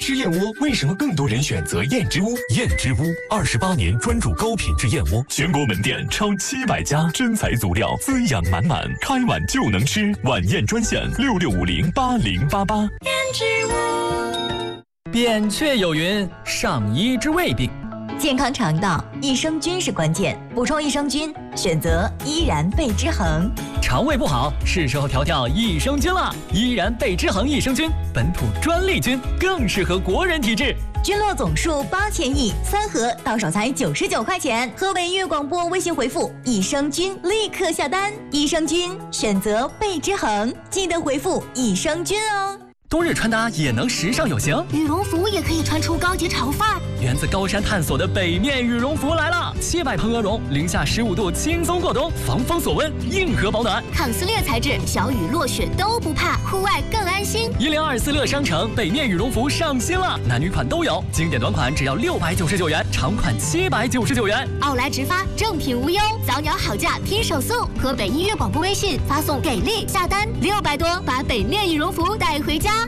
吃燕窝为什么更多人选择燕之屋？ 燕之屋28年专注高品质燕窝，全国门店超700家，真材足料，滋养满满，开碗就能吃。晚宴专线66508088。 燕之屋。 扁鹊有云：上医之未病。 健康肠道，益生菌是关键，补充益生菌，选择依然贝之恒。 肠胃不好，是时候调调益生菌了。依然贝之恒益生菌，本土专利菌，更适合国人体质。 菌落总数8000亿，3盒到手才99块钱。河北音乐广播微信回复益生菌，立刻下单。益生菌选择贝之恒，记得回复益生菌哦。 冬日穿搭也能时尚有型， 羽绒服也可以穿出高级潮范儿。 源自高山探索的北面羽绒服来了，700蓬鹅绒，零下15度轻松过冬，防风锁温，硬核保暖， 抗撕裂材质，小雨落雪都不怕，户外更安心。 1024乐商城北面羽绒服上新了，男女款都有，经典短款只要699元，长款799元。 奥莱直发，正品无忧，早鸟好价拼手速。河北音乐广播微信发送给力下单，600多把北面羽绒服带回家。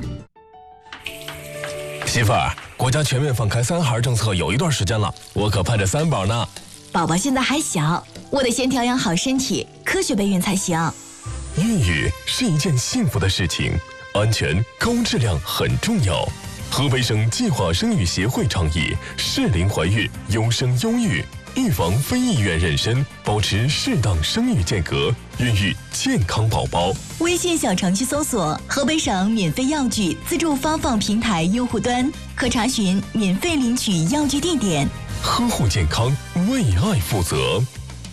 媳妇儿，国家全面放开3孩政策有一段时间了，我可盼着3宝呢。 宝宝现在还小，我得先调养好身体，科学备孕才行。 孕育是一件幸福的事情，安全高质量很重要。河北省计划生育协会倡议适龄怀孕，优生优育，预防非意愿妊娠，保持适当生育间隔，孕育健康宝宝。 微信小程序搜索河北省免费药具自助发放平台用户端，可查询免费领取药具地点。 呵护健康，为爱负责。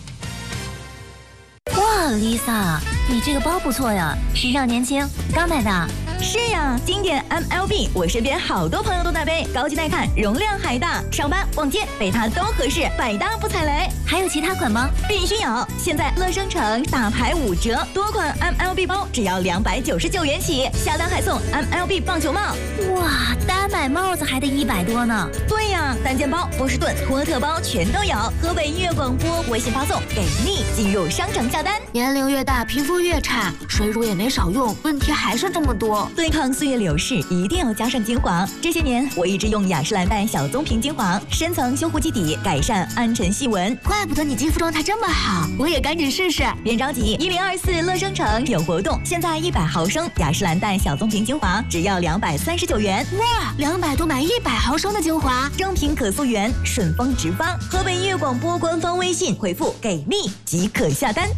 哇 ，Lisa， 你这个包不错呀，时尚年轻，刚买的。 是呀，经典 MLB， 我身边好多朋友都在背，高级耐看，容量还大，上班逛街背它都合适，百搭不踩雷。 还有其他款吗？ 必须有！现在乐商城大牌5折，多款 MLB 包只要299元起，下单还送 MLB 棒球帽。 哇，单买帽子还得100多呢。 对呀，单件包、波士顿、托特包全都有。河北音乐广播微信发送给力，进入商城下单。 年龄越大，皮肤越差，水乳也没少用，问题还是这么多。 对抗岁月流逝，一定要加上精华。这些年，我一直用雅诗兰黛小棕瓶精华，深层修护基底，改善暗沉细纹。 怪不得你肌肤状态这么好，我也赶紧试试。 别着急，1024乐商城有活动，现在100毫升雅诗兰黛小棕瓶精华只要239元。 哇，200多买100毫升的精华， 正品可溯源，顺丰直发。河北音乐广播官方微信回复给力即可下单。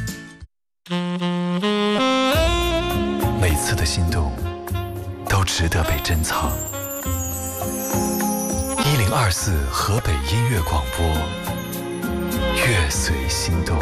每次的心动都值得被珍藏。1024河北音乐广播，乐随心动。